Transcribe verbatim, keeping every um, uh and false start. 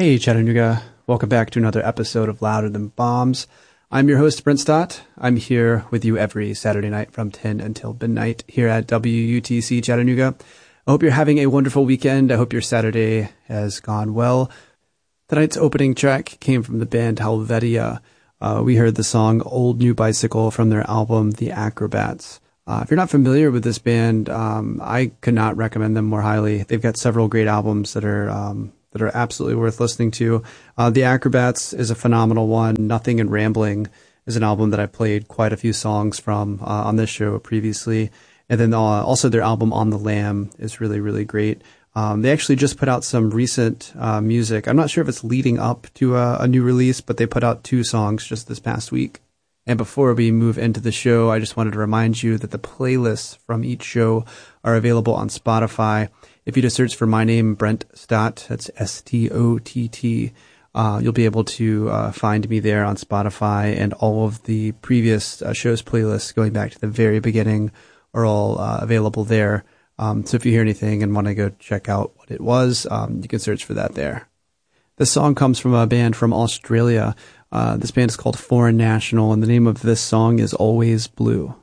Hey Chattanooga, welcome back to another episode of Louder Than Bombs. I'm your host Brent Stott. I'm here with you every Saturday night from ten until midnight here at W U T C Chattanooga. I hope you're having a wonderful weekend. I hope your Saturday has gone well. Tonight's opening track came from the band Helvetia. Uh, we heard the song Old New Bicycle from their album The Acrobats. Uh, if you're not familiar with this band, um, I could not recommend them more highly. They've got several great albums that are um, that are absolutely worth listening to. Uh, The Acrobats is a phenomenal one. Nothing and Rambling is an album that I played quite a few songs from uh, on this show previously. And then uh, also their album On the Lam is really, really great. Um, they actually just put out some recent uh, music. I'm not sure if it's leading up to a, a new release, but they put out two songs just this past week. And before we move into the show, I just wanted to remind you that the playlists from each show are available on Spotify. If you just search for my name, Brent Stott, that's S T O T T, uh, you'll be able to uh, find me there on Spotify, and all of the previous uh, show's playlists going back to the very beginning are all uh, available there. Um, so if you hear anything and want to go check out what it was, um, you can search for that there. This song comes from a band from Australia. Uh, this band is called Foreign National, and the name of this song is Always Blue.